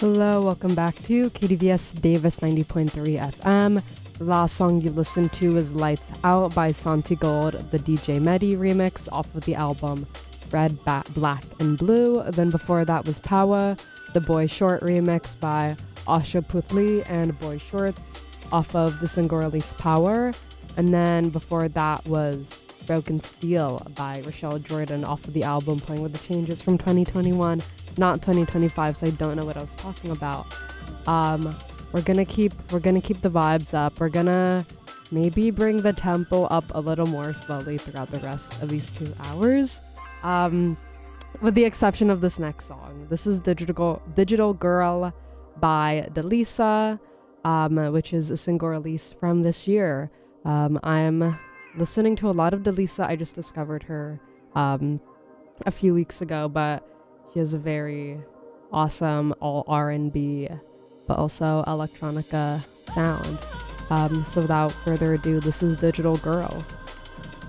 Hello, welcome back to KDVS Davis 90.3 FM. The last song you listened to is Lights Out by Santi Gold, the DJ Mehdi remix off of the album Red, Black, and Blue. Then before that was Power, the Boy Short remix by Asha Puthli and Boy Shorts off of the single release Power. And then before that was Broken Steel by Rochelle Jordan off of the album Playing with the Changes from 2021, not 2025, so I don't know what I was talking about. We're gonna keep the vibes up. We're gonna maybe bring the tempo up a little more slowly throughout the rest of these 2 hours. With the exception of this next song. This is Digital Girl by Delisa, which is a single release from this year. I'm listening to a lot of Delisa. I just discovered her a few weeks ago, but she has a very awesome all R&B, but also electronica sound. So without further ado, this is Digital Girl.